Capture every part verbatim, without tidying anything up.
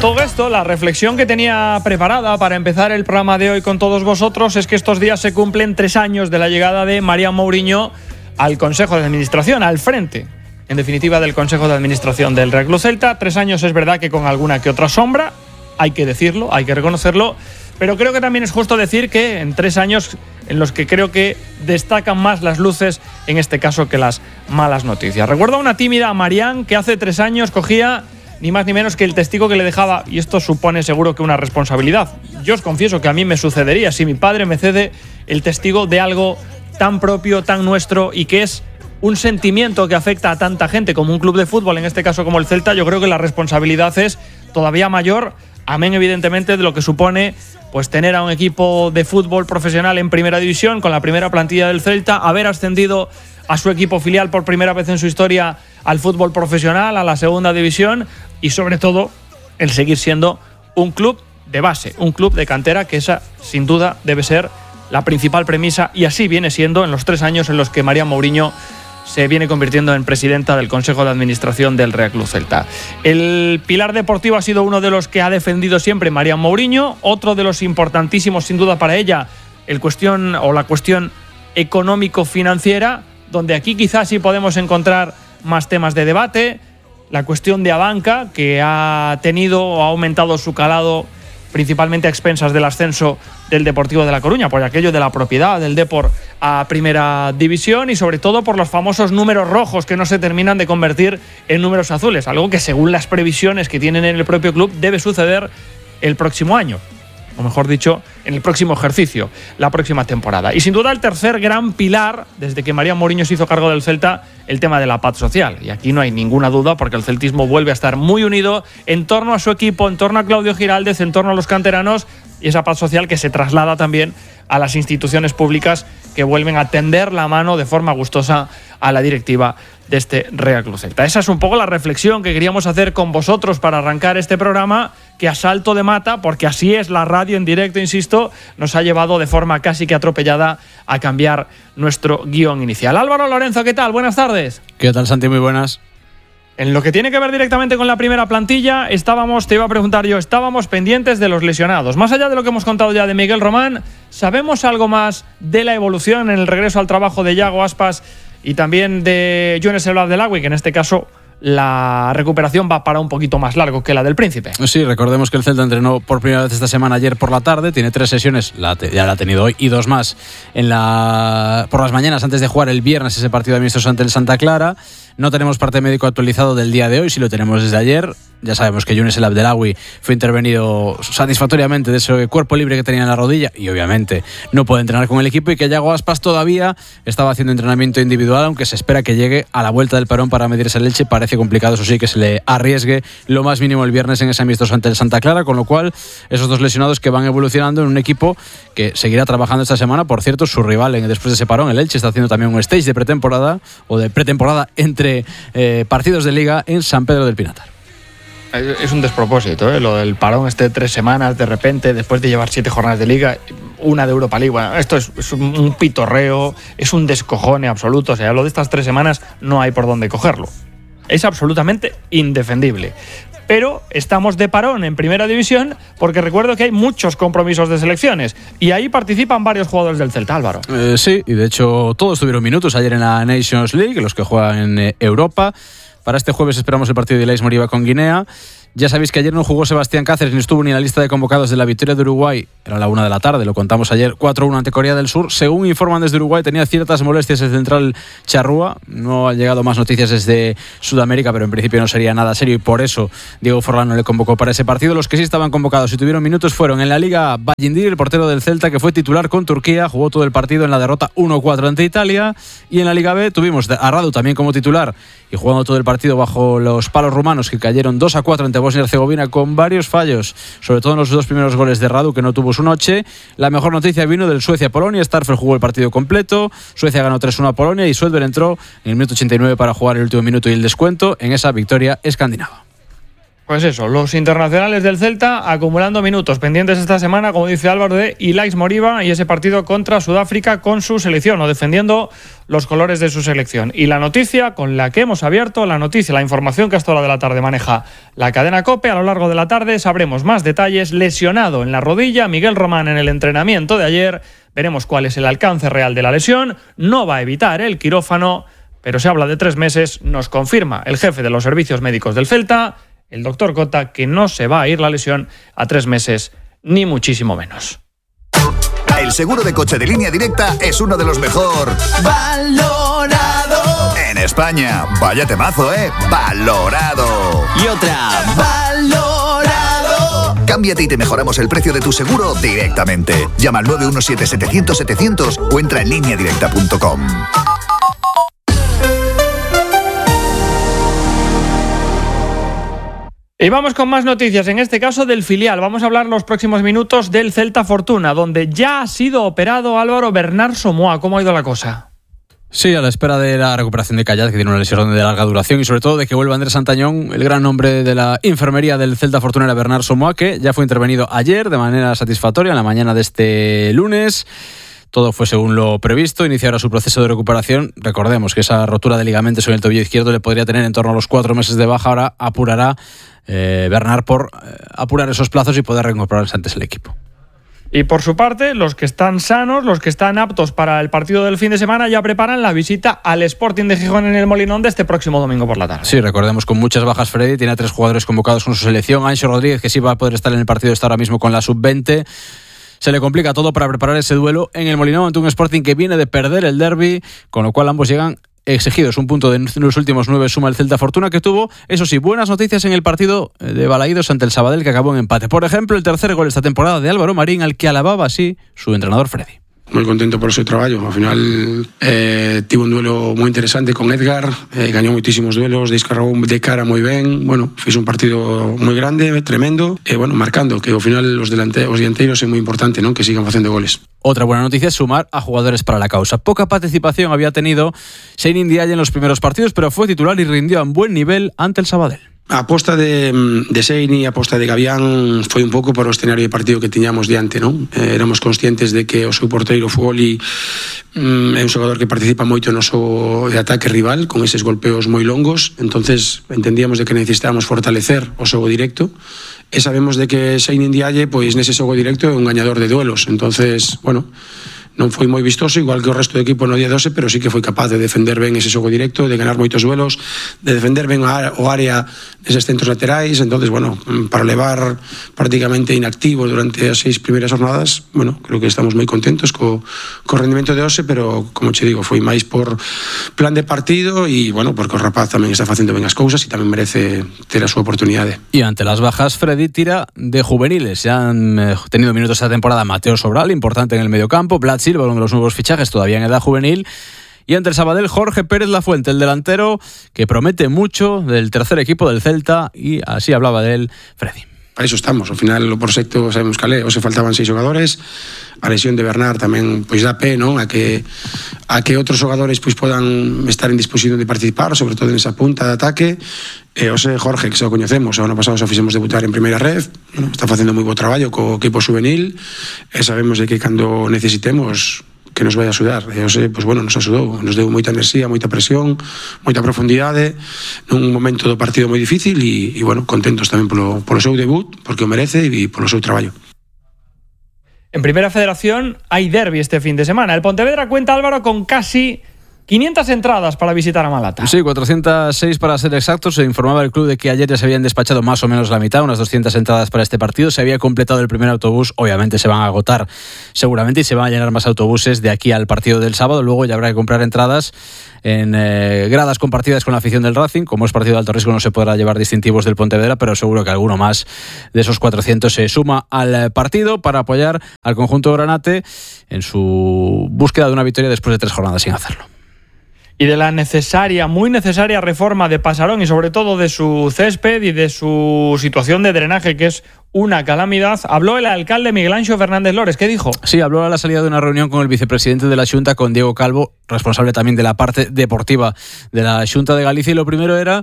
todo esto, la reflexión que tenía preparada para empezar el programa de hoy con todos vosotros es que estos días se cumplen tres años de la llegada de Marián Mourinho al Consejo de Administración, al frente, en definitiva, del Consejo de Administración del Real Club Celta. Tres años es verdad que con alguna que otra sombra, hay que decirlo, hay que reconocerlo, pero creo que también es justo decir que en tres años en los que creo que destacan más las luces, en este caso, que las malas noticias. Recuerdo a una tímida Marián que hace tres años cogía ni más ni menos que el testigo que le dejaba, y esto supone seguro que una responsabilidad. Yo os confieso que a mí me sucedería si mi padre me cede el testigo de algo tan propio, tan nuestro, y que es un sentimiento que afecta a tanta gente como un club de fútbol, en este caso como el Celta. Yo creo que la responsabilidad es todavía mayor, amén evidentemente de lo que supone pues tener a un equipo de fútbol profesional en primera división, con la primera plantilla del Celta, haber ascendido a su equipo filial por primera vez en su historia al fútbol profesional, a la segunda división, y sobre todo el seguir siendo un club de base, un club de cantera, que esa sin duda debe ser la principal premisa, y así viene siendo en los tres años en los que Marián Mourinho se viene convirtiendo en presidenta del Consejo de Administración del Real Club Celta. El pilar deportivo ha sido uno de los que ha defendido siempre Marián Mourinho, otro de los importantísimos sin duda para ella, el cuestión o la cuestión económico-financiera, donde aquí quizás sí podemos encontrar más temas de debate. La cuestión de Abanca, que ha tenido o ha aumentado su calado principalmente a expensas del ascenso del Deportivo de La Coruña, por aquello de la propiedad del Depor a Primera División, y sobre todo por los famosos números rojos que no se terminan de convertir en números azules, algo que según las previsiones que tienen en el propio club debe suceder el próximo año, o mejor dicho, en el próximo ejercicio, la próxima temporada. Y sin duda el tercer gran pilar, desde que Marián Mourinho se hizo cargo del Celta, el tema de la paz social. Y aquí no hay ninguna duda, porque el celtismo vuelve a estar muy unido en torno a su equipo, en torno a Claudio Giraldez, en torno a los canteranos, y esa paz social que se traslada también a las instituciones públicas, que vuelven a tender la mano de forma gustosa a la directiva de este Real Club Celta. Esa es un poco la reflexión que queríamos hacer con vosotros para arrancar este programa, que a salto de mata, porque así es la radio en directo, insisto, nos ha llevado de forma casi que atropellada a cambiar nuestro guión inicial. Álvaro Lorenzo, ¿qué tal? Buenas tardes. ¿Qué tal, Santi? Muy buenas. En lo que tiene que ver directamente con la primera plantilla, estábamos, te iba a preguntar yo, estábamos pendientes de los lesionados. Más allá de lo que hemos contado ya de Miguel Román, ¿sabemos algo más de la evolución en el regreso al trabajo de Yago Aspas y también de Younes El Abdelagui, que en este caso la recuperación va para un poquito más largo que la del Príncipe? Sí, recordemos que el Celta entrenó por primera vez esta semana ayer por la tarde, tiene tres sesiones, la te, ya la ha tenido hoy, y dos más en la por las mañanas antes de jugar el viernes ese partido de amistoso ante el Santa Clara. No tenemos parte médico actualizado del día de hoy, sí lo tenemos desde ayer. Ya sabemos que Younes El Abdelagui fue intervenido satisfactoriamente de ese cuerpo libre que tenía en la rodilla y obviamente no puede entrenar con el equipo, y que Yago Aspas todavía estaba haciendo entrenamiento individual, aunque se espera que llegue a la vuelta del parón para medirse el Elche. Parece complicado, eso sí, que se le arriesgue lo más mínimo el viernes en ese amistoso ante el Santa Clara, con lo cual esos dos lesionados que van evolucionando en un equipo que seguirá trabajando esta semana. Por cierto, su rival en, después de ese parón, el Elche, está haciendo también un stage de pretemporada o de pretemporada entre eh, partidos de Liga en San Pedro del Pinatar. Es un despropósito, ¿eh? Lo del parón este de tres semanas de repente, después de llevar siete jornadas de Liga, una de Europa League. Bueno, esto es, es un pitorreo, es un descojone absoluto. O sea, lo de estas tres semanas no hay por dónde cogerlo. Es absolutamente indefendible. Pero estamos de parón en Primera División, porque recuerdo que hay muchos compromisos de selecciones y ahí participan varios jugadores del Celta, Álvaro. Eh, sí, y de hecho todos tuvieron minutos ayer en la Nations League, los que juegan en eh, Europa. Para este jueves esperamos el partido de Ilais Moriba con Guinea. Ya sabéis que ayer no jugó Sebastián Cáceres ni estuvo ni en la lista de convocados de la victoria de Uruguay. Era la una de la tarde, lo contamos ayer, cuatro uno ante Corea del Sur. Según informan desde Uruguay, tenía ciertas molestias el central Charrúa. No han llegado más noticias desde Sudamérica, pero en principio no sería nada serio y por eso Diego Forlán no le convocó para ese partido. Los que sí estaban convocados y tuvieron minutos fueron en la Liga Bajindir, el portero del Celta, que fue titular con Turquía, jugó todo el partido en la derrota uno cuatro ante Italia. Y en la Liga B tuvimos a Radu también como titular y jugando todo el partido bajo los palos rumanos, que cayeron dos a cuatro ante Bosnia y Herzegovina con varios fallos, sobre todo en los dos primeros goles de Radu, que no tuvo su noche. La mejor noticia vino del Suecia-Polonia. Starfel jugó el partido completo, Suecia ganó tres uno a Polonia y Swedberg entró en el minuto ochenta y nueve para jugar el último minuto y el descuento en esa victoria escandinava. Pues eso, los internacionales del Celta acumulando minutos pendientes esta semana, como dice Álvaro, de Ilaix Moriba y ese partido contra Sudáfrica con su selección o defendiendo los colores de su selección. Y la noticia con la que hemos abierto, la noticia, la información que a esta hora de la tarde maneja la cadena COPE, a lo largo de la tarde sabremos más detalles. Lesionado en la rodilla, Miguel Román en el entrenamiento de ayer, veremos cuál es el alcance real de la lesión, no va a evitar el quirófano, pero se habla de tres meses, nos confirma el jefe de los servicios médicos del Celta, el doctor Cota, que no se va a ir la lesión a tres meses, ni muchísimo menos. El seguro de coche de Línea Directa es uno de los mejor valorado en España. Vaya temazo, ¿eh? Valorado. Y otra, valorado. Cámbiate y te mejoramos el precio de tu seguro directamente. Llama al nueve uno siete, setecientos, setecientos o entra en línea directa punto com. Y vamos con más noticias, en este caso del filial. Vamos a hablar los próximos minutos del Celta Fortuna, donde ya ha sido operado Álvaro Bernard Somoa. ¿Cómo ha ido la cosa? Sí, a la espera de la recuperación de Callat, que tiene una lesión de larga duración, y sobre todo de que vuelva Andrés Santañón. El gran nombre de la enfermería del Celta Fortuna era Bernard Somoa, que ya fue intervenido ayer de manera satisfactoria en la mañana de este lunes. Todo fue según lo previsto, iniciará su proceso de recuperación. Recordemos que esa rotura de ligamentos en el tobillo izquierdo le podría tener en torno a los cuatro meses de baja. Ahora apurará eh, Bernard por eh, apurar esos plazos y poder reincorporarse antes el equipo. Y por su parte, los que están sanos, los que están aptos para el partido del fin de semana, ya preparan la visita al Sporting de Gijón en el Molinón de este próximo domingo por la tarde. Sí, recordemos con muchas bajas Freddy, tiene a tres jugadores convocados con su selección. Anxo Rodríguez, que sí va a poder estar en el partido, está ahora mismo con la sub veinte. Se le complica todo para preparar ese duelo en el Molinón ante un Sporting que viene de perder el derbi, con lo cual ambos llegan exigidos. Un punto de los últimos nueve suma el Celta Fortuna, que tuvo, eso sí, buenas noticias en el partido de Balaídos ante el Sabadell, que acabó en empate. Por ejemplo, el tercer gol esta temporada de Álvaro Marín, al que alababa así su entrenador Freddy. Moi contento por o seu traballo. Ao final eh, tive un duelo moi interesante con Edgar, eh, gañou moitísimos duelos, descargou de cara moi ben, bueno, fiz un partido moi grande, tremendo, e eh, bueno, marcando, que ao final os, delante, os dianteiros é moi importante, ¿no?, que sigan facendo goles. Otra buena noticia es sumar a jugadores para la causa. Poca participación había tenido Sheinin Ndiaye en los primeros partidos, pero fue titular y rindió a un buen nivel ante el Sabadell. A aposta de, de Seini, a aposta de Gavián foi un pouco por o escenario de partido que tiñamos diante, non? Eh, éramos conscientes de que o seu porteiro Fuoli mm, é un xogador que participa moito no seu ataque rival, con eses golpeos moi longos, entonces entendíamos de que necesitábamos fortalecer o xogo directo, e sabemos de que Sheinin Ndiaye, pois nese xogo directo é un gañador de duelos, entonces, bueno, non foi moi vistoso, igual que o resto do equipo no día doce, pero sí que foi capaz de defender ben ese xogo directo, de ganar moitos duelos, de defender ben o área neses centros laterais. Entonces, bueno, para levar prácticamente inactivo durante as seis primeiras jornadas, bueno, creo que estamos moi contentos co, co rendimento de hoxe, pero, como che digo, foi máis por plan de partido e, bueno, porque o rapaz tamén está facendo ben as cousas e tamén merece ter a súa oportunidade. Y ante las bajas, Freddy tira de juveniles. Ya han eh, tenido minutos esta temporada Mateo Sobral, importante en el mediocampo, Vlad Silva, uno de los nuevos fichajes todavía en edad juvenil, y ante el Sabadell Jorge Pérez Lafuente, el delantero que promete mucho del tercer equipo del Celta, y así hablaba de él Freddy. Para iso estamos, ao final o proxecto sabemos cal é, hoxe faltaban seis xogadores, a lesión de Bernard tamén pois dá pé, non, a que a que outros xogadores pois podan estar en disposición de participar, sobre todo nesa punta de ataque. E hoxe Jorge, que xa o coñecemos, o ano pasado xa fixemos debutar en primeira red, bueno, está facendo moi bo traballo co equipo juvenil, e sabemos de que cando necesitemos que nos vai a axudar. E hoxe, pois bueno, nos axudou, nos deu moita enerxía, moita presión, moita profundidade nun momento do partido moi difícil e, e bueno, contentos tamén polo, polo seu debut, porque o merece e polo seu traballo. En Primera Federación hay derbi este fin de semana. El Pontevedra cuenta, Álvaro, con casi quinientas entradas para visitar a Malata. Sí, cuatrocientas seis para ser exactos. Se informaba el club de que ayer ya se habían despachado más o menos la mitad, unas doscientas entradas para este partido. Se había completado el primer autobús. Obviamente se van a agotar seguramente y se van a llenar más autobuses de aquí al partido del sábado. Luego ya habrá que comprar entradas en eh, gradas compartidas con la afición del Racing. Como es partido de alto riesgo, no se podrá llevar distintivos del Pontevedra, pero seguro que alguno más de esos cuatrocientos se suma al partido para apoyar al conjunto granate en su búsqueda de una victoria después de tres jornadas sin hacerlo. Y de la necesaria, muy necesaria reforma de Pasarón y sobre todo de su césped y de su situación de drenaje, que es una calamidad, habló el alcalde Miguel Anxo Fernández Lores. ¿Qué dijo? Sí, habló a la salida de una reunión con el vicepresidente de la Xunta, con Diego Calvo, responsable también de la parte deportiva de la Xunta de Galicia, y lo primero era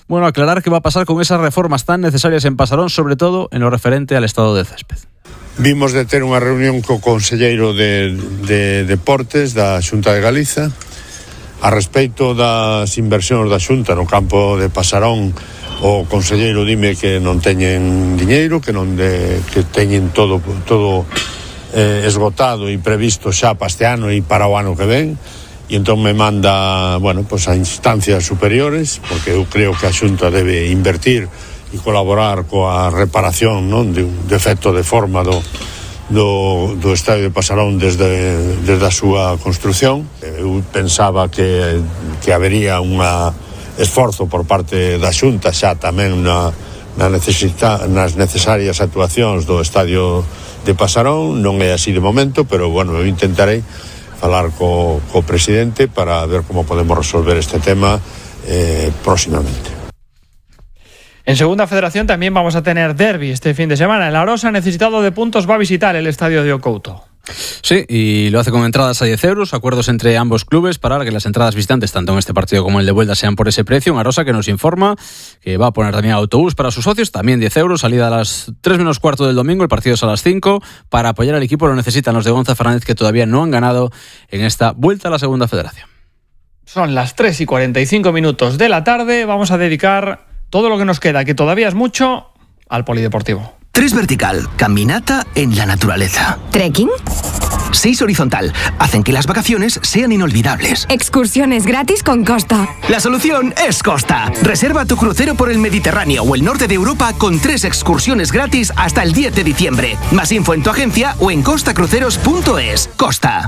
Bueno, aclarar qué va a pasar con esas reformas tan necesarias en Pasarón, sobre todo en lo referente al estado de césped. Vimos de ter unha reunión co conselleiro de, de Deportes da Xunta de Galiza a respeito das inversións da Xunta no campo de Pasarón. O conselleiro dime que non teñen diñeiro, que non de, que teñen todo todo eh, esgotado e previsto xa para este ano e para o ano que ven, e entón me manda, bueno, pues a instancias superiores, porque eu creo que a Xunta debe invertir e colaborar coa reparación, non, de un defecto de forma do, do, do estadio de Pasarón desde, desde a súa construción. Eu pensaba que, que habería unha esforzo por parte da Xunta xa tamén na, na necesita, nas necesarias actuacións do estadio de Pasarón. Non é así de momento, pero bueno, eu intentarei falar co, co presidente para ver como podemos resolver este tema eh, próximamente. En Segunda Federación también vamos a tener derbi este fin de semana. El Arosa, necesitado de puntos, va a visitar el estadio de Ocouto. Sí, y lo hace con entradas a diez euros, acuerdos entre ambos clubes para que las entradas visitantes, tanto en este partido como en el de vuelta, sean por ese precio. Un Arosa que nos informa que va a poner también autobús para sus socios, también diez euros, salida a las tres menos cuarto del domingo, el partido es a las cinco. Para apoyar al equipo lo necesitan los de Gonza Fernández, que todavía no han ganado en esta vuelta a la Segunda Federación. Son las tres y cuarenta y cinco minutos de la tarde, vamos a dedicar todo lo que nos queda, que todavía es mucho, al polideportivo. Tres vertical, caminata en la naturaleza. ¿Trekking? Seis horizontal, hacen que las vacaciones sean inolvidables. Excursiones gratis con Costa. La solución es Costa. Reserva tu crucero por el Mediterráneo o el norte de Europa con tres excursiones gratis hasta el diez de diciembre. Más info en tu agencia o en costa cruceros punto es. Costa.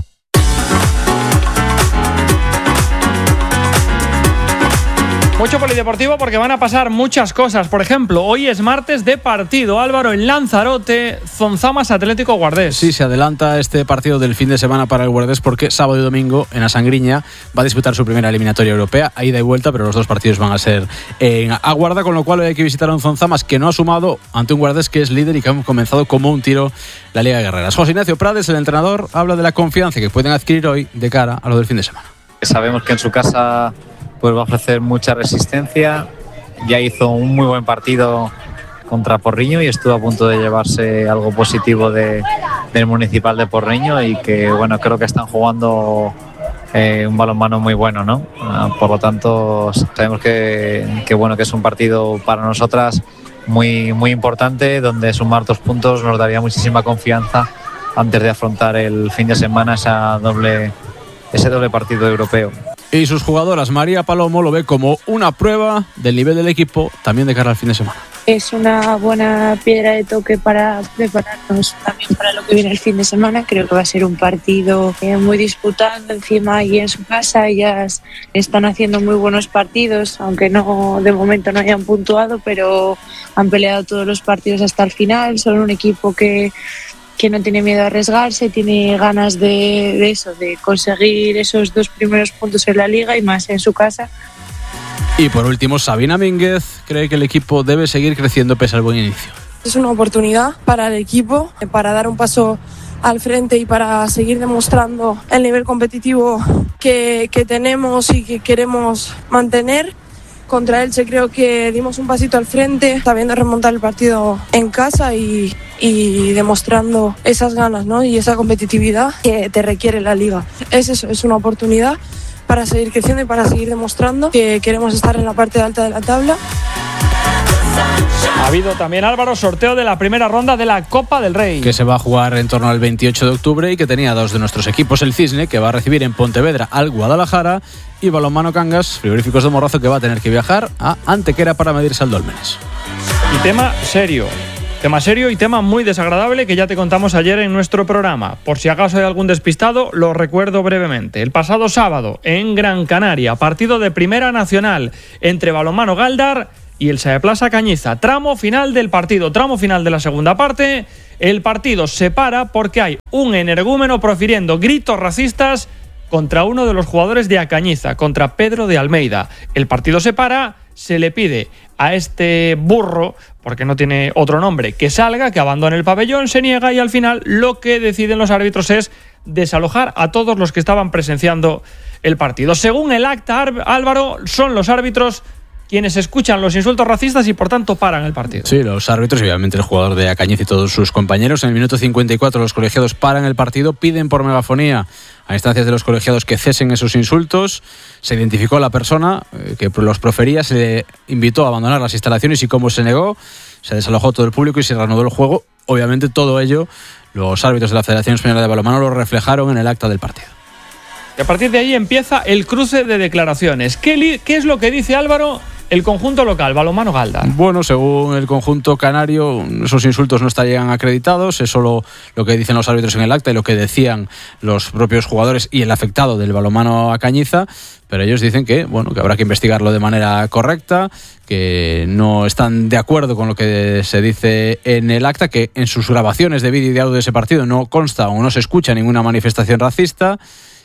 Mucho polideportivo porque van a pasar muchas cosas. Por ejemplo, hoy es martes de partido. Álvaro, en Lanzarote, Zonzamas Atlético Guardés. Sí, se adelanta este partido del fin de semana para el Guardés porque sábado y domingo en Asangriña va a disputar su primera eliminatoria europea, a ida y vuelta, pero los dos partidos van a ser en Aguarda, con lo cual hoy hay que visitar a un Zonzamas que no ha sumado ante un Guardés que es líder y que ha comenzado como un tiro la Liga de Guerreras. José Ignacio Prades, el entrenador, habla de la confianza que pueden adquirir hoy de cara a lo del fin de semana. Sabemos que en su casa pues va a ofrecer mucha resistencia. Ya hizo un muy buen partido contra Porriño y estuvo a punto de llevarse algo positivo de, del Municipal de Porriño, y que bueno, creo que están jugando eh, un balonmano muy bueno, ¿no? Uh, por lo tanto, sabemos que, que bueno, que es un partido para nosotras muy, muy importante, donde sumar dos puntos nos daría muchísima confianza antes de afrontar el fin de semana esa doble, ese doble partido europeo. Y sus jugadoras, María Palomo lo ve como una prueba del nivel del equipo también de cara al fin de semana. Es una buena piedra de toque para prepararnos también para lo que viene el fin de semana. Creo que va a ser un partido muy disputado, encima y en su casa ellas están haciendo muy buenos partidos, aunque no de momento no hayan puntuado, pero han peleado todos los partidos hasta el final. Son un equipo que que no tiene miedo a arriesgarse, tiene ganas de, de eso, de conseguir esos dos primeros puntos en la Liga y más en su casa. Y por último, Sabina Mínguez cree que el equipo debe seguir creciendo pese al buen inicio. Es una oportunidad para el equipo, para dar un paso al frente y para seguir demostrando el nivel competitivo que, que tenemos y que queremos mantener. Contra Elche creo que dimos un pasito al frente, sabiendo remontar el partido en casa y, y demostrando esas ganas, ¿no? Y esa competitividad que te requiere la Liga. Es eso, es una oportunidad para seguir creciendo y para seguir demostrando que queremos estar en la parte alta de la tabla. Ha habido también, Álvaro, sorteo de la primera ronda de la Copa del Rey, que se va a jugar en torno al veintiocho de octubre y que tenía dos de nuestros equipos, el Cisne, que va a recibir en Pontevedra al Guadalajara, y Balonmano Cangas, Frigoríficos de Morrazo, que va a tener que viajar a Antequera para medirse al Dólmenes. Y tema serio, tema serio y tema muy desagradable que ya te contamos ayer en nuestro programa. Por si acaso hay algún despistado, lo recuerdo brevemente. El pasado sábado, en Gran Canaria, partido de Primera Nacional entre Balonmano Galdar y el Saeplaza Cañiza. Tramo final del partido, tramo final de la segunda parte. El partido se para porque hay un energúmeno profiriendo gritos racistas contra uno de los jugadores de Acañiza, contra Pedro de Almeida. El partido se para, se le pide a este burro, porque no tiene otro nombre, que salga, que abandone el pabellón, se niega y al final lo que deciden los árbitros es desalojar a todos los que estaban presenciando el partido. Según el acta, Álvaro, son los árbitros quienes escuchan los insultos racistas y por tanto paran el partido. Sí, los árbitros y obviamente el jugador de Acañiz y todos sus compañeros. En el minuto cincuenta y cuatro los colegiados paran el partido, piden por megafonía a instancias de los colegiados que cesen esos insultos. Se identificó a la persona eh, que los profería, se le invitó a abandonar las instalaciones y como se negó, se desalojó todo el público y se reanudó el juego. Obviamente todo ello los árbitros de la Federación Española de Balonmano lo reflejaron en el acta del partido. Y a partir de ahí empieza el cruce de declaraciones. ¿Qué, li- qué es lo que dice Álvaro el conjunto local, Balonmano Galdar? Bueno, según el conjunto canario, esos insultos no estarían acreditados, es solo lo que dicen los árbitros en el acta y lo que decían los propios jugadores y el afectado del balonmano a Cañiza, pero ellos dicen que, bueno, que habrá que investigarlo de manera correcta, que no están de acuerdo con lo que se dice en el acta, que en sus grabaciones de vídeo y de audio de ese partido no consta o no se escucha ninguna manifestación racista.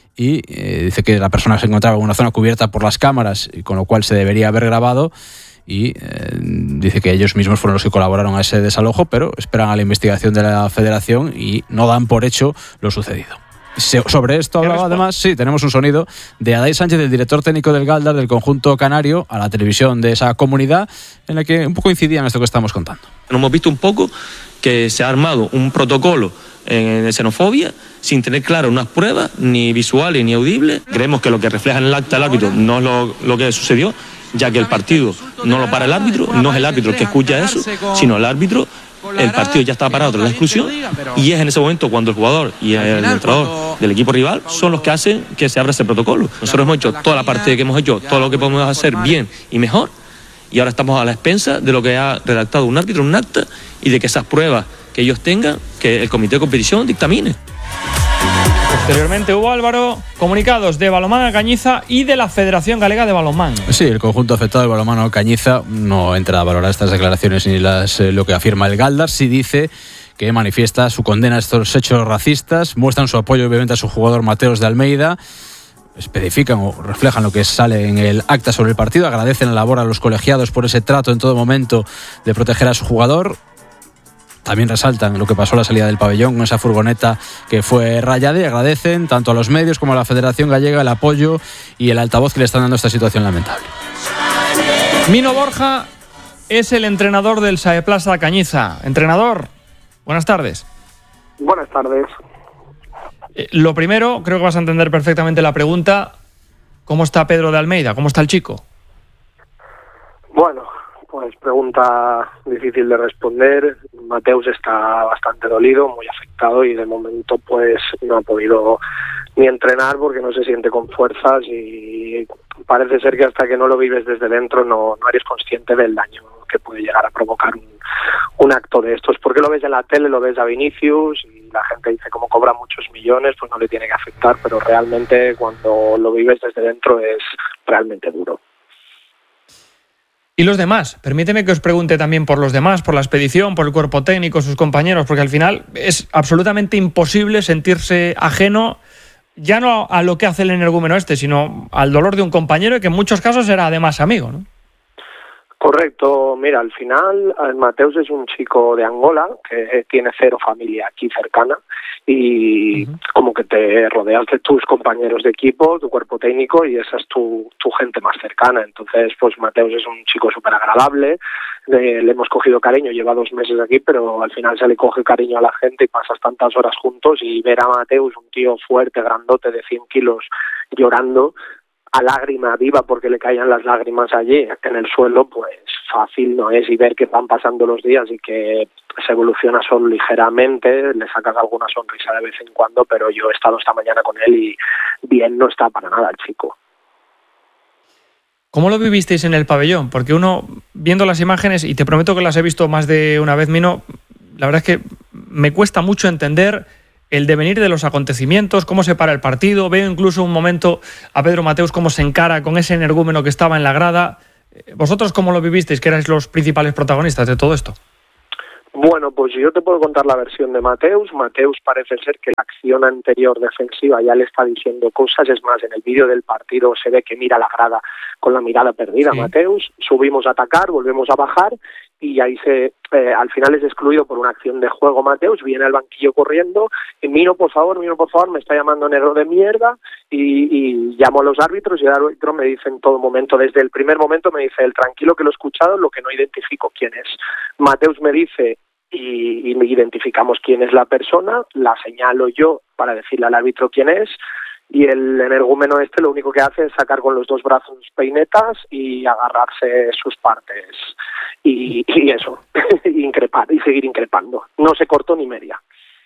Y eh, dice que la persona se encontraba en una zona cubierta por las cámaras y con lo cual se debería haber grabado y eh, dice que ellos mismos fueron los que colaboraron a ese desalojo, pero esperan a la investigación de la federación y no dan por hecho lo sucedido. Se, sobre esto hablaba además, sí, tenemos un sonido de Adai Sánchez, el director técnico del Galdar del conjunto canario, a la televisión de esa comunidad, en la que un poco incidía en esto que estamos contando. Hemos visto un poco que se ha armado un protocolo de xenofobia sin tener claro unas pruebas ni visuales ni audibles. Creemos que lo que refleja en el acta del árbitro no es lo, lo que sucedió, ya que el partido no lo para el árbitro, no es el árbitro el que escucha eso, sino el árbitro. El partido ya está parado tras la exclusión y es en ese momento cuando el jugador y el entrenador del equipo rival son los que hacen que se abra ese protocolo. Nosotros hemos hecho toda la parte que hemos hecho, todo lo que podemos hacer bien y mejor, y ahora estamos a la expensa de lo que ha redactado un árbitro, un acta, y de que esas pruebas que ellos tengan, que el comité de competición dictamine. Posteriormente hubo, Álvaro, comunicados de Balonmano Cañiza y de la Federación Galega de Balonmano. Sí, el conjunto afectado del Balonmano Cañiza no entra a valorar estas declaraciones ni las, eh, lo que afirma el Galdar. Sí dice que manifiesta su condena a estos hechos racistas, muestran su apoyo obviamente a su jugador Mateos de Almeida, especifican o reflejan lo que sale en el acta sobre el partido, agradecen la labor a los colegiados por ese trato en todo momento de proteger a su jugador. También resaltan lo que pasó a la salida del pabellón con esa furgoneta que fue rayada y agradecen tanto a los medios como a la Federación Gallega el apoyo y el altavoz que le están dando a esta situación lamentable. Mino Borja es el entrenador del Sae Plaza Cañiza. Entrenador, buenas tardes. Buenas tardes. Eh, lo primero, creo que vas a entender perfectamente la pregunta. ¿Cómo está Pedro de Almeida? ¿Cómo está el chico? Bueno, pues pregunta difícil de responder. Mateus está bastante dolido, muy afectado y de momento pues no ha podido ni entrenar porque no se siente con fuerzas y parece ser que hasta que no lo vives desde dentro no, no eres consciente del daño que puede llegar a provocar un, un acto de estos. Porque lo ves en la tele, lo ves a Vinicius y la gente dice como cobra muchos millones, pues no le tiene que afectar, pero realmente cuando lo vives desde dentro es realmente duro. ¿Y los demás? Permíteme que os pregunte también por los demás, por la expedición, por el cuerpo técnico, sus compañeros, porque al final es absolutamente imposible sentirse ajeno ya no a lo que hace el energúmeno este, sino al dolor de un compañero y que en muchos casos era además amigo, ¿no? Correcto, mira, al final Mateus es un chico de Angola que tiene cero familia aquí cercana y uh-huh. como que te rodeas de tus compañeros de equipo, tu cuerpo técnico y esa es tu, tu gente más cercana. Entonces, pues Mateus es un chico súper agradable, le, le hemos cogido cariño, lleva dos meses aquí, pero al final se le coge cariño a la gente y pasas tantas horas juntos y ver a Mateus, un tío fuerte, grandote de cien kilos, llorando a lágrima viva porque le caían las lágrimas allí en el suelo, pues fácil no es, y ver que van pasando los días y que se evoluciona solo ligeramente, le sacas alguna sonrisa de vez en cuando, pero yo he estado esta mañana con él y bien no está para nada el chico. ¿Cómo lo vivisteis en el pabellón? Porque uno, viendo las imágenes, y te prometo que las he visto más de una vez, Mino, la verdad es que me cuesta mucho entender el devenir de los acontecimientos, cómo se para el partido. Veo incluso un momento a Pedro Mateus cómo se encara con ese energúmeno que estaba en la grada. ¿Vosotros cómo lo vivisteis, que erais los principales protagonistas de todo esto? Bueno, pues yo te puedo contar la versión de Mateus. Mateus parece ser que la acción anterior defensiva ya le está diciendo cosas. Es más, en el vídeo del partido se ve que mira la grada con la mirada perdida. Sí. Mateus, subimos a atacar, volvemos a bajar y ahí se eh, al final es excluido por una acción de juego Mateus, viene al banquillo corriendo y Mino, por favor, Mino, por favor, me está llamando negro de mierda y, y llamo a los árbitros y el árbitro me dice en todo momento, desde el primer momento me dice, el tranquilo que lo he escuchado, lo que no identifico quién es. Mateus me dice y, y identificamos quién es la persona, la señalo yo para decirle al árbitro quién es, y el energúmeno este lo único que hace es sacar con los dos brazos peinetas y agarrarse sus partes y, y eso, increpar y seguir increpando. No se cortó ni media.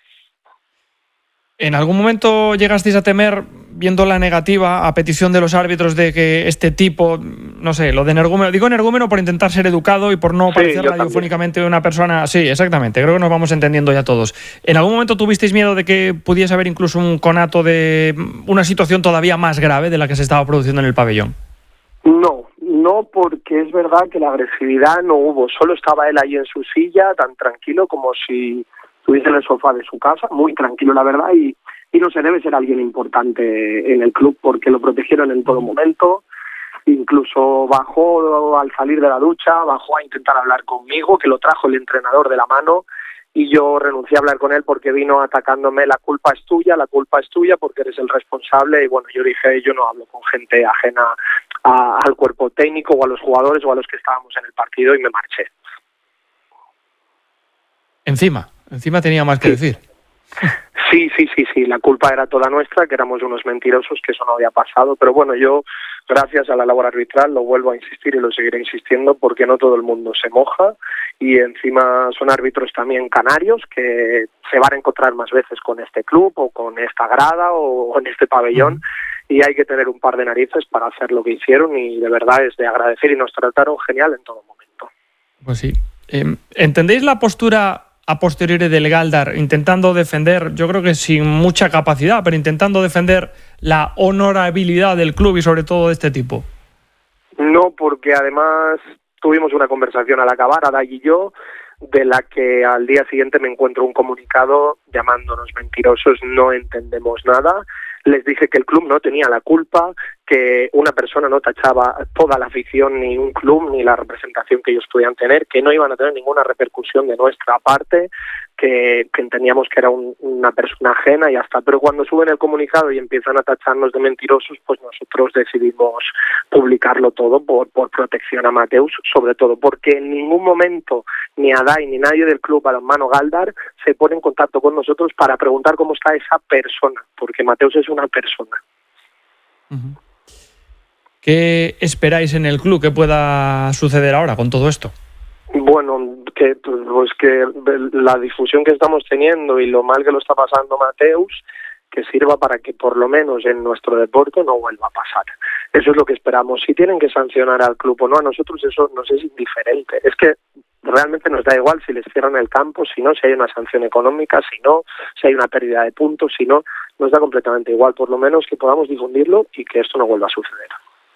¿En algún momento llegasteis a temer, viendo la negativa a petición de los árbitros de que este tipo, no sé, lo de energúmeno, digo energúmeno por intentar ser educado y por no parecer sí, radiofónicamente una persona, sí, exactamente, creo que nos vamos entendiendo ya todos. ¿En algún momento tuvisteis miedo de que pudiese haber incluso un conato de una situación todavía más grave de la que se estaba produciendo en el pabellón? No, no, porque es verdad que la agresividad no hubo, solo estaba él ahí en su silla, tan tranquilo como si estuviese en el sofá de su casa, muy tranquilo la verdad, y, y no se debe ser alguien importante en el club porque lo protegieron en todo momento, incluso bajó al salir de la ducha, bajó a intentar hablar conmigo, que lo trajo el entrenador de la mano, y yo renuncié a hablar con él porque vino atacándome, la culpa es tuya, la culpa es tuya porque eres el responsable, y bueno, yo dije, yo no hablo con gente ajena a, al cuerpo técnico o a los jugadores o a los que estábamos en el partido, y me marché. Encima, encima tenía más que decir. Sí, sí, sí, sí, la culpa era toda nuestra, que éramos unos mentirosos, que eso no había pasado, pero bueno, yo, gracias a la labor arbitral, lo vuelvo a insistir y lo seguiré insistiendo porque no todo el mundo se moja, y encima son árbitros también canarios que se van a encontrar más veces con este club o con esta grada o en este pabellón, y hay que tener un par de narices para hacer lo que hicieron, y de verdad es de agradecer, y nos trataron genial en todo momento. Pues sí. Eh, ¿Entendéis la postura a posteriori del Galdar intentando defender, yo creo que sin mucha capacidad, pero intentando defender la honorabilidad del club y sobre todo de este tipo? No, porque además tuvimos una conversación al acabar, Aday y yo, de la que al día siguiente me encuentro un comunicado llamándonos mentirosos, no entendemos nada. Les dije que el club no tenía la culpa, que una persona no tachaba toda la afición, ni un club, ni la representación que ellos podían tener, que no iban a tener ninguna repercusión de nuestra parte, que, que entendíamos que era un, una persona ajena y ya está. Pero cuando suben el comunicado y empiezan a tacharnos de mentirosos, pues nosotros decidimos publicarlo todo por, por protección a Mateus, sobre todo, porque en ningún momento ni Aday ni nadie del club Balonmano Galdar se pone en contacto con nosotros para preguntar cómo está esa persona, porque Mateus es una persona. Uh-huh. ¿Qué esperáis en el club que pueda suceder ahora con todo esto? Bueno, que pues que la difusión que estamos teniendo y lo mal que lo está pasando Mateus, que sirva para que por lo menos en nuestro deporte no vuelva a pasar. Eso es lo que esperamos. Si tienen que sancionar al club o no, a nosotros eso nos es indiferente. Es que realmente nos da igual si les cierran el campo, si no, si hay una sanción económica, si no, si hay una pérdida de puntos, si no, nos da completamente igual. Por lo menos que podamos difundirlo y que esto no vuelva a suceder.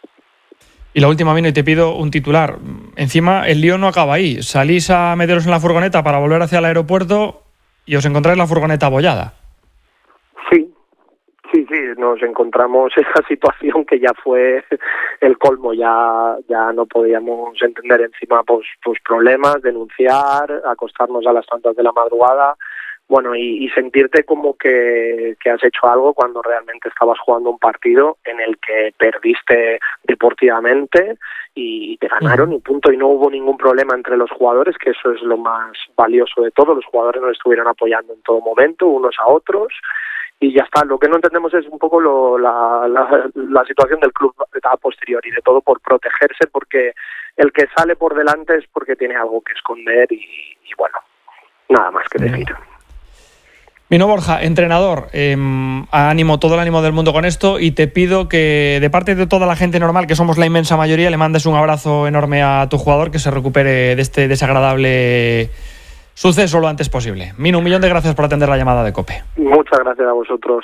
Y la última, Mino, y te pido un titular. Encima, el lío no acaba ahí. Salís a meteros en la furgoneta para volver hacia el aeropuerto y os encontráis la furgoneta abollada. Sí, sí, sí, nos encontramos esa situación que ya fue el colmo. Ya ya no podíamos entender encima pues, pues problemas, denunciar, acostarnos a las tantas de la madrugada. Bueno, y, y sentirte como que, que has hecho algo cuando realmente estabas jugando un partido en el que perdiste deportivamente y te ganaron y punto, y no hubo ningún problema entre los jugadores, que eso es lo más valioso de todo. Los jugadores nos estuvieron apoyando en todo momento, unos a otros, y ya está. Lo que no entendemos es un poco lo, la, la, la situación del club a posteriori, de todo por protegerse, porque el que sale por delante es porque tiene algo que esconder y, y bueno, nada más que decir. Mino Borja, entrenador, eh, ánimo, todo el ánimo del mundo con esto, y te pido que de parte de toda la gente normal, que somos la inmensa mayoría, le mandes un abrazo enorme a tu jugador, que se recupere de este desagradable suceso lo antes posible. Mino, un millón de gracias por atender la llamada de COPE. Muchas gracias a vosotros.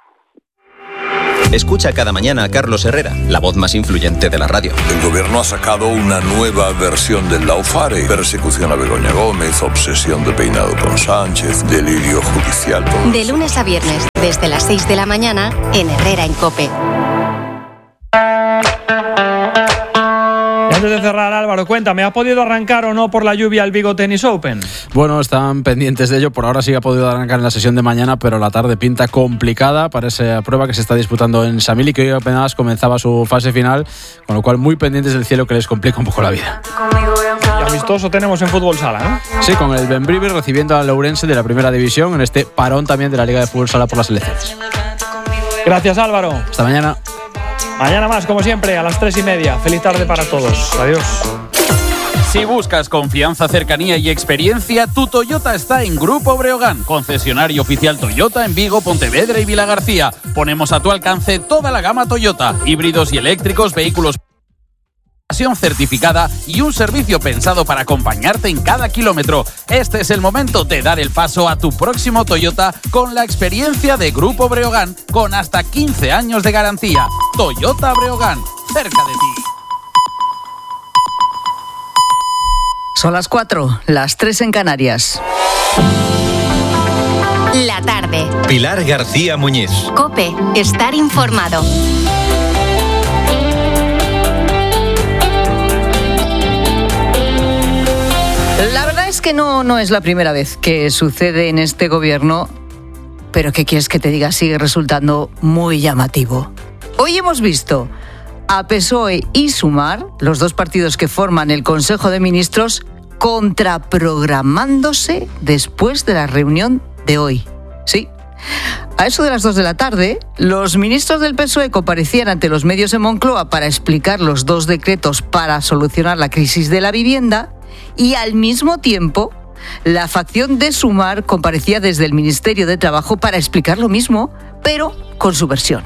Escucha cada mañana a Carlos Herrera, la voz más influyente de la radio. El gobierno ha sacado una nueva versión del Laufare. Persecución a Begoña Gómez, obsesión de peinado con Sánchez, delirio judicial. De lunes a viernes, desde las seis de la mañana, en Herrera en COPE. Antes de cerrar, Álvaro, cuéntame, ¿ha podido arrancar o no por la lluvia el Vigo Tennis Open? Bueno, están pendientes de ello. Por ahora sí que ha podido arrancar en la sesión de mañana, pero la tarde pinta complicada para esa prueba que se está disputando en Samil y que hoy apenas comenzaba su fase final, con lo cual muy pendientes del cielo, que les complica un poco la vida. Y amistoso tenemos en fútbol sala, ¿no? Sí, con el Bembrive recibiendo al Ourense de la primera división en este parón también de la Liga de Fútbol Sala por las elecciones. Gracias, Álvaro. Hasta mañana. Mañana más, como siempre, a las tres y media. Feliz tarde para todos. Adiós. Si buscas confianza, cercanía y experiencia, tu Toyota está en Grupo Breogán, concesionario oficial Toyota en Vigo, Pontevedra y Vilagarcía. Ponemos a tu alcance toda la gama Toyota, híbridos y eléctricos, vehículos certificada y un servicio pensado para acompañarte en cada kilómetro. Este es el momento de dar el paso a tu próximo Toyota con la experiencia de Grupo Breogán, con hasta quince años de garantía. Toyota Breogán, cerca de ti. Son las cuatro, las tres en Canarias. La tarde. Pilar García Muñiz. COPE, estar informado. La verdad es que no, no es la primera vez que sucede en este gobierno, pero ¿qué quieres que te diga? Sigue resultando muy llamativo. Hoy hemos visto a P S O E y Sumar, los dos partidos que forman el Consejo de Ministros, contraprogramándose después de la reunión de hoy. Sí. A eso de las dos de la tarde, los ministros del P S O E comparecían ante los medios en Moncloa para explicar los dos decretos para solucionar la crisis de la vivienda, y al mismo tiempo la facción de Sumar comparecía desde el Ministerio de Trabajo para explicar lo mismo, pero con su versión.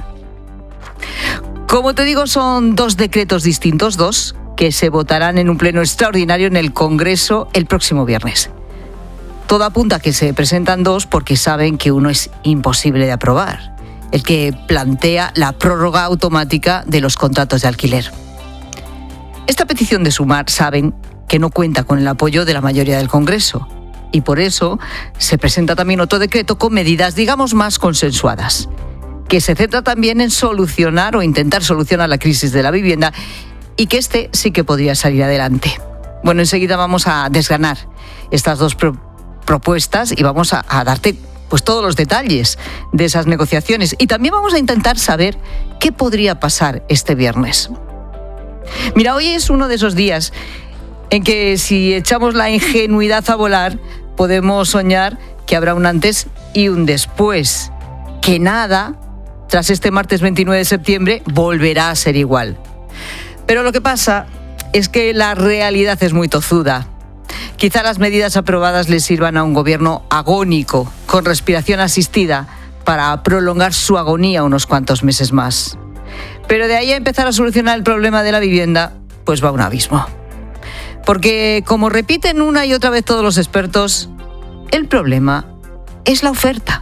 Como te digo, son dos decretos distintos, dos que se votarán en un pleno extraordinario en el Congreso el próximo viernes. Todo apunta a que se presentan dos porque saben que uno es imposible de aprobar, el que plantea la prórroga automática de los contratos de alquiler. Esta petición de Sumar saben que no cuenta con el apoyo de la mayoría del Congreso, y por eso se presenta también otro decreto con medidas, digamos, más consensuadas, que se centra también en solucionar o intentar solucionar la crisis de la vivienda, y que este sí que podría salir adelante. Bueno, enseguida vamos a desgranar estas dos pro- propuestas y vamos a, a darte pues todos los detalles de esas negociaciones, y también vamos a intentar saber qué podría pasar este viernes. Mira, hoy es uno de esos días en que, si echamos la ingenuidad a volar, podemos soñar que habrá un antes y un después, que nada, tras este martes veintinueve de septiembre, volverá a ser igual. Pero lo que pasa es que la realidad es muy tozuda. Quizá las medidas aprobadas le sirvan a un gobierno agónico, con respiración asistida, para prolongar su agonía unos cuantos meses más. Pero de ahí a empezar a solucionar el problema de la vivienda, pues va un abismo. Porque, como repiten una y otra vez todos los expertos, el problema es la oferta.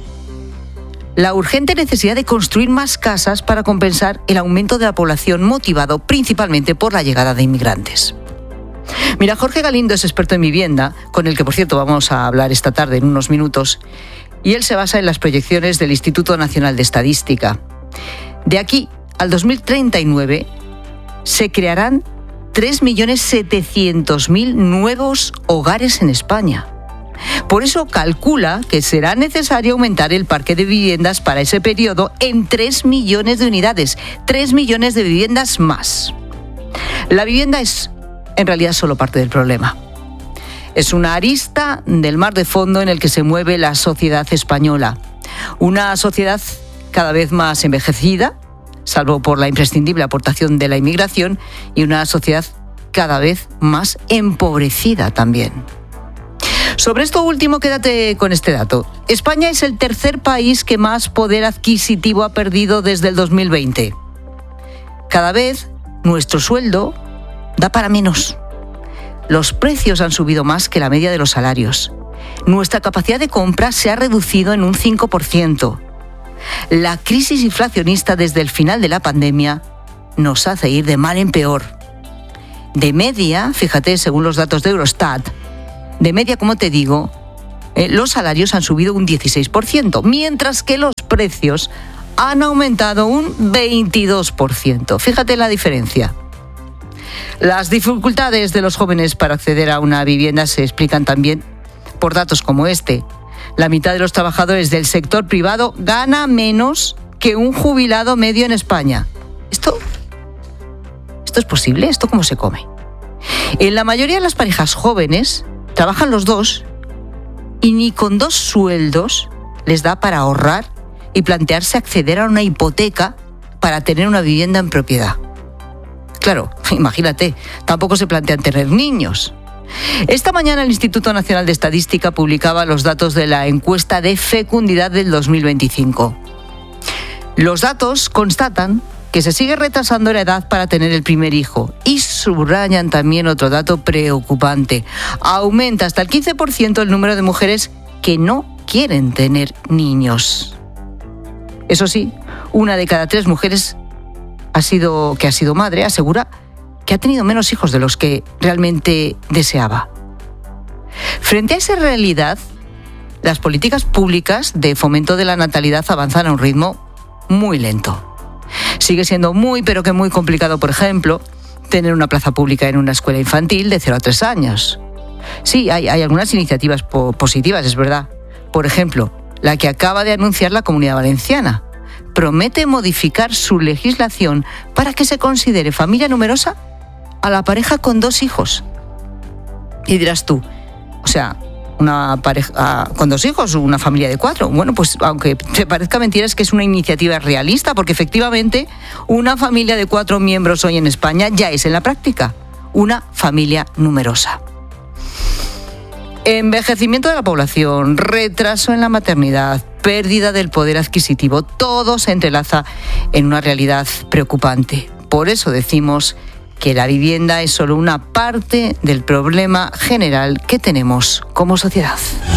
La urgente necesidad de construir más casas para compensar el aumento de la población, motivado principalmente por la llegada de inmigrantes. Mira, Jorge Galindo es experto en vivienda, con el que, por cierto, vamos a hablar esta tarde en unos minutos, y él se basa en las proyecciones del Instituto Nacional de Estadística. De aquí al dos mil treinta y nueve se crearán tres millones setecientos mil nuevos hogares en España. Por eso calcula que será necesario aumentar el parque de viviendas para ese periodo en tres millones de unidades, tres millones de viviendas más. La vivienda es, en realidad, solo parte del problema. Es una arista del mar de fondo en el que se mueve la sociedad española. Una sociedad cada vez más envejecida, salvo por la imprescindible aportación de la inmigración, y una sociedad cada vez más empobrecida también. Sobre esto último, quédate con este dato. España es el tercer país que más poder adquisitivo ha perdido desde el dos mil veinte. Cada vez nuestro sueldo da para menos. Los precios han subido más que la media de los salarios. Nuestra capacidad de compra se ha reducido en un cinco por ciento. La crisis inflacionista desde el final de la pandemia nos hace ir de mal en peor. De media, fíjate, según los datos de Eurostat, de media, como te digo, eh, los salarios han subido un dieciséis por ciento, mientras que los precios han aumentado un veintidós por ciento. Fíjate la diferencia. Las dificultades de los jóvenes para acceder a una vivienda se explican también por datos como este. La mitad de los trabajadores del sector privado gana menos que un jubilado medio en España. ¿Esto, esto es posible? ¿Esto cómo se come? En la mayoría de las parejas jóvenes trabajan los dos y ni con dos sueldos les da para ahorrar y plantearse acceder a una hipoteca para tener una vivienda en propiedad. Claro, imagínate, tampoco se plantean tener niños. Esta mañana el Instituto Nacional de Estadística publicaba los datos de la encuesta de fecundidad del dos mil veinticinco. Los datos constatan que se sigue retrasando la edad para tener el primer hijo y subrayan también otro dato preocupante. Aumenta hasta el quince por ciento el número de mujeres que no quieren tener niños. Eso sí, una de cada tres mujeres ha sido, que ha sido madre asegura que ha tenido menos hijos de los que realmente deseaba. Frente a esa realidad, las políticas públicas de fomento de la natalidad avanzan a un ritmo muy lento. Sigue siendo muy, pero que muy complicado, por ejemplo, tener una plaza pública en una escuela infantil de cero a tres años. Sí, hay, hay algunas iniciativas po- positivas, es verdad. Por ejemplo, la que acaba de anunciar la Comunidad Valenciana. Promete modificar su legislación para que se considere familia numerosa a la pareja con dos hijos. Y dirás tú, o sea, una pareja con dos hijos, una familia de cuatro. Bueno, pues aunque te parezca mentira, es que es una iniciativa realista, porque efectivamente una familia de cuatro miembros hoy en España ya es en la práctica una familia numerosa. Envejecimiento de la población, retraso en la maternidad, pérdida del poder adquisitivo, todo se entrelaza en una realidad preocupante. Por eso decimos que la vivienda es solo una parte del problema general que tenemos como sociedad.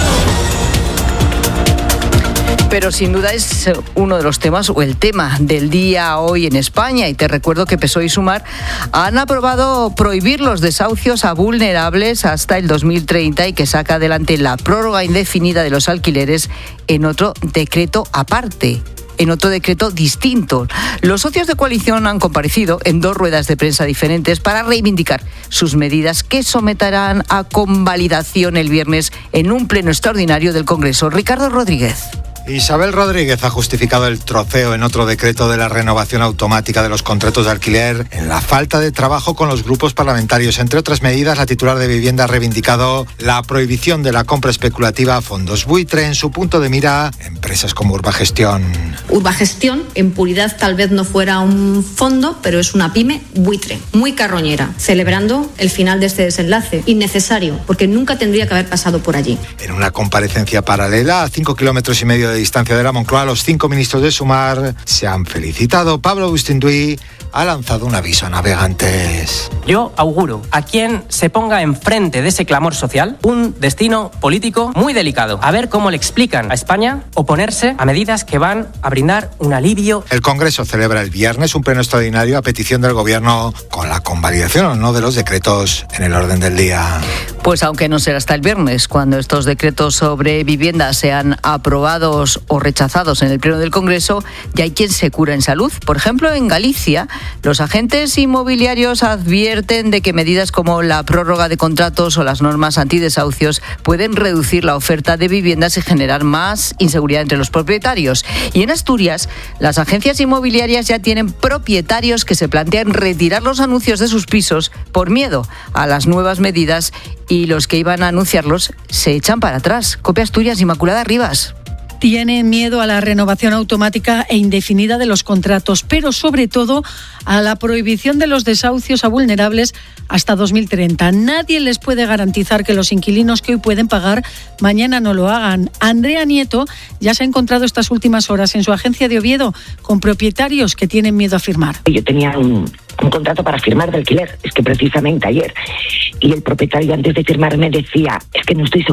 Pero sin duda es uno de los temas o el tema del día hoy en España. Y te recuerdo que P S O E y Sumar han aprobado prohibir los desahucios a vulnerables hasta el dos mil treinta y que saca adelante la prórroga indefinida de los alquileres en otro decreto aparte. En otro decreto distinto. Los socios de coalición han comparecido en dos ruedas de prensa diferentes para reivindicar sus medidas que someterán a convalidación el viernes en un pleno extraordinario del Congreso. Ricardo Rodríguez. Isabel Rodríguez ha justificado el troceo en otro decreto de la renovación automática de los contratos de alquiler en la falta de trabajo con los grupos parlamentarios. Entre otras medidas, la titular de Vivienda ha reivindicado la prohibición de la compra especulativa a fondos buitre, en su punto de mira empresas como Urbagestión. Urbagestión, en puridad tal vez no fuera un fondo, pero es una pyme buitre, muy carroñera, celebrando el final de este desenlace, innecesario, porque nunca tendría que haber pasado por allí. En una comparecencia paralela, a cinco kilómetros y medio de distancia de la Moncloa, los cinco ministros de Sumar se han felicitado. Pablo Bustinduy ha lanzado un aviso a navegantes. Yo auguro a quien se ponga enfrente de ese clamor social un destino político muy delicado. A ver cómo le explican a España oponerse a medidas que van a brindar un alivio. El Congreso celebra el viernes un pleno extraordinario a petición del Gobierno con la convalidación o no de los decretos en el orden del día. Pues aunque no será hasta el viernes, cuando estos decretos sobre vivienda sean aprobados o rechazados en el pleno del Congreso, ya hay quien se cura en salud. Por ejemplo, en Galicia, los agentes inmobiliarios advierten de que medidas como la prórroga de contratos o las normas antidesahucios pueden reducir la oferta de viviendas y generar más inseguridad entre los propietarios. Y en Asturias, las agencias inmobiliarias ya tienen propietarios que se plantean retirar los anuncios de sus pisos por miedo a las nuevas medidas, y los que iban a anunciarlos se echan para atrás. Copia Asturias, Inmaculada Rivas. Tienen miedo a la renovación automática e indefinida de los contratos, pero sobre todo a la prohibición de los desahucios a vulnerables hasta dos mil treinta. Nadie les puede garantizar que los inquilinos que hoy pueden pagar, mañana no lo hagan. Andrea Nieto ya se ha encontrado estas últimas horas en su agencia de Oviedo con propietarios que tienen miedo a firmar. Yo tenía un, un contrato para firmar de alquiler, es que precisamente ayer, y el propietario antes de firmar me decía, es que no estoy seguro.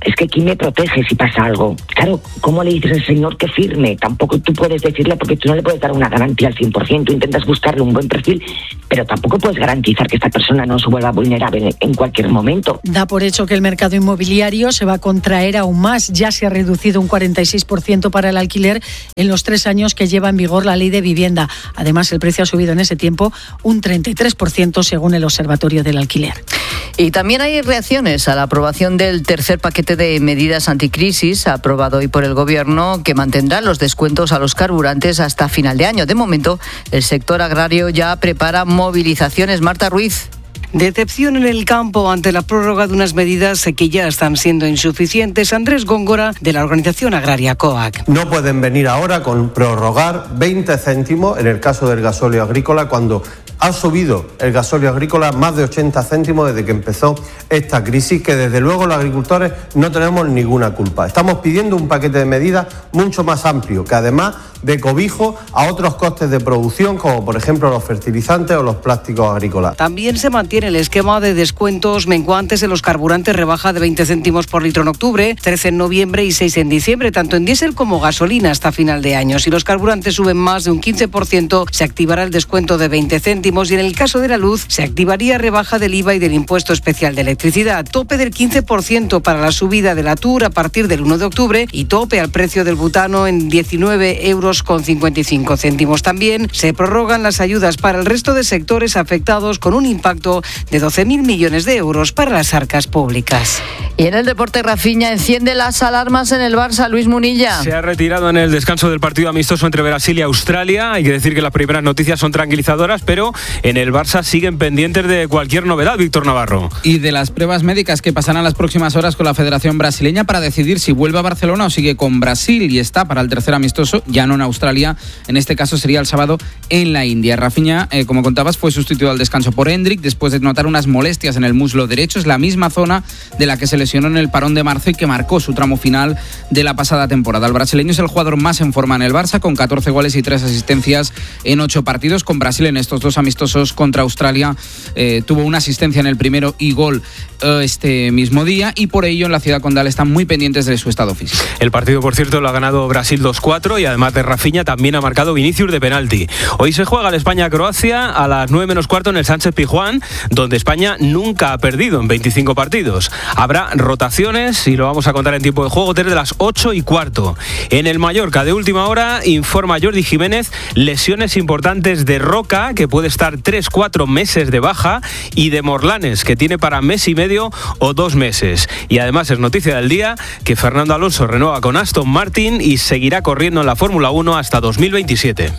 es que ¿quién me protege si pasa algo? Claro, ¿cómo le dices al señor que firme? Tampoco tú puedes decirle, porque tú no le puedes dar una garantía al cien por ciento, tú intentas buscarle un buen perfil, pero tampoco puedes garantizar que esta persona no se vuelva vulnerable en cualquier momento. Da por hecho que el mercado inmobiliario se va a contraer aún más. Ya se ha reducido un cuarenta y seis por ciento para el alquiler en los tres años que lleva en vigor la ley de vivienda. Además, el precio ha subido en ese tiempo un treinta y tres por ciento según el Observatorio del Alquiler. Y también hay reacciones a la aprobación del tercer paquete de medidas anticrisis aprobado hoy por el Gobierno, que mantendrá los descuentos a los carburantes hasta final de año. De momento, el sector agrario ya prepara movilizaciones. Marta Ruiz. Decepción en el campo ante la prórroga de unas medidas que ya están siendo insuficientes. Andrés Góngora, de la organización agraria COAC. No pueden venir ahora con prorrogar veinte céntimos en el caso del gasóleo agrícola, cuando ha subido el gasóleo agrícola más de ochenta céntimos desde que empezó esta crisis, que desde luego los agricultores no tenemos ninguna culpa. Estamos pidiendo un paquete de medidas mucho más amplio, que además de cobijo a otros costes de producción, como por ejemplo los fertilizantes o los plásticos agrícolas. También se mantiene el esquema de descuentos menguantes en los carburantes, rebaja de veinte céntimos por litro en octubre, trece en noviembre y seis en diciembre, tanto en diésel como gasolina hasta final de año. Si los carburantes suben más de un quince por ciento, se activará el descuento de veinte céntimos y en el caso de la luz se activaría rebaja del I V A y del impuesto especial de electricidad. Tope del quince por ciento para la subida de la T U R a partir del uno de octubre y tope al precio del butano en diecinueve euros con cincuenta y cinco céntimos. También se prorrogan las ayudas para el resto de sectores afectados, con un impacto de doce mil millones de euros para las arcas públicas. Y en el deporte, Rafinha enciende las alarmas en el Barça. Luis Munilla. Se ha retirado en el descanso del partido amistoso entre Brasil y Australia. Hay que decir que las primeras noticias son tranquilizadoras, pero en el Barça siguen pendientes de cualquier novedad, Víctor Navarro. Y de las pruebas médicas que pasarán las próximas horas con la Federación Brasileña para decidir si vuelve a Barcelona o sigue con Brasil y está para el tercer amistoso, ya no en Australia, en este caso sería el sábado en la India. Rafinha, eh, como contabas, fue sustituido al descanso por Hendrik después de notar unas molestias en el muslo derecho. Es la misma zona de la que se lesionó en el parón de marzo y que marcó su tramo final de la pasada temporada. El brasileño es el jugador más en forma en el Barça, con catorce goles y tres asistencias en ocho partidos. Con Brasil en estos dos amistosos contra Australia eh, tuvo una asistencia en el primero y gol eh, este mismo día, y por ello en la ciudad condal están muy pendientes de su estado físico. El partido, por cierto, lo ha ganado Brasil dos cuatro y además de Rafinha también ha marcado Vinicius de penalti. Hoy se juega el España-Croacia a las nueve menos cuarto en el Sánchez-Pizjuán, donde España nunca ha perdido en veinticinco partidos. Habrá rotaciones y lo vamos a contar en tiempo de juego desde las ocho y cuarto. En el Mallorca, de última hora, informa Jordi Jiménez, lesiones importantes de Roca, que puede estar tres cuatro meses de baja, y de Morlanes, que tiene para mes y medio o dos meses. Y además es noticia del día que Fernando Alonso renueva con Aston Martin y seguirá corriendo en la Fórmula uno hasta dos mil veintisiete.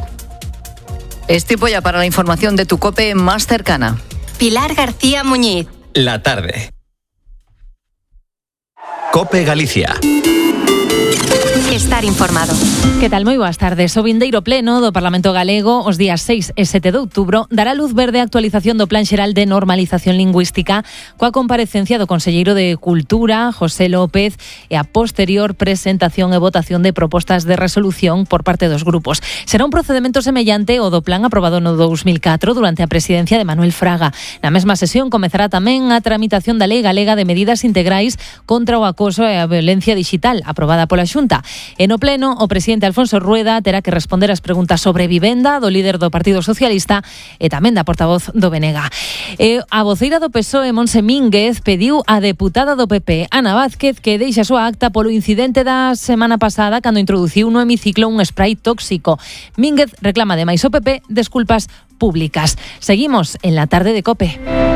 Es tiempo ya para la información de tu COPE más cercana. Pilar García Muñiz. La tarde. COPE Galicia. Estar informado. Que tal? Moi boas tardes. O vindeiro pleno do Parlamento Galego os días seis e sete de outubro dará luz verde a actualización do Plan Xeral de Normalización Lingüística coa comparecencia do conselleiro de Cultura, José López, e a posterior presentación e votación de propostas de resolución por parte dos grupos. Será un procedemento semellante ao do plan aprobado no dous mil catro durante a presidencia de Manuel Fraga. Na mesma sesión comezará tamén a tramitación da Lei Galega de Medidas Integrais contra o acoso e a violencia digital, aprobada pola Xunta. E no pleno, o presidente Alfonso Rueda terá que responder as preguntas sobre vivenda do líder do Partido Socialista e tamén da portavoz do B N G. E a voceira do P S O E, Monse Mínguez, pediu á deputada do P P, Ana Vázquez, que deixe a súa acta polo incidente da semana pasada cando introduciu no hemiciclo un spray tóxico. Mínguez reclama ademais ao P P desculpas públicas. Seguimos en la tarde de COPE.